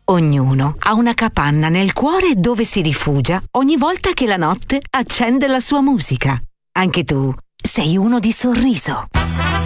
Ognuno ha una capanna nel cuore dove si rifugia ogni volta che la notte accende la sua musica. Anche tu sei uno di sorriso.